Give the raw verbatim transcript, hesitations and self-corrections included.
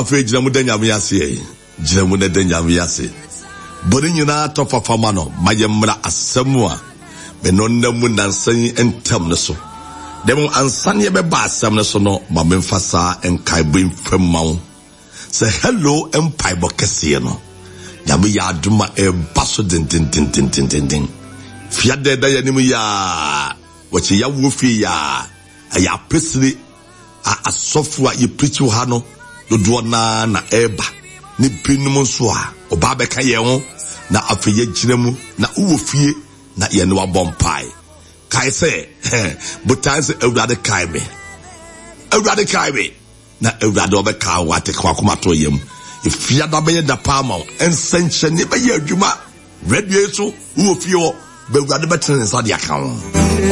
afi gyina mu da nyame ase yi gyina mu na da nyame ase boni nyina to fafama no mayemra asɛm a me no namu nansan entam ne so dem ansan ye be ba asɛm ne so no ma me mfasa enkai bo mfamawo se hello empire bokese no nyame ya aduma e baso din din din din din din din fiade da yanim ya wachi ya wofi ya ya presri a asofo a ye preach ha no dodo na na eba ni pinum so a oba be ka ye ho na afeye gyinamu na uwofie na ye no abompai kai se butan se ewrade kai me ewrade kai me na ewrade obeka wate kwa kuma to yem ifiada be da palma ensenche ni be ye adwuma radio so uwofie ho be ewrade betin sa de aka ho